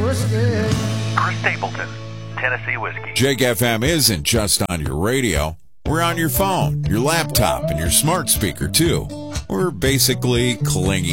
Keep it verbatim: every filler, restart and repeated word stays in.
whiskey. For Stapleton, Tennessee whiskey. Jake F M isn't just on your radio. We're on your phone, your laptop, and your smart speaker, too. We're basically clingy.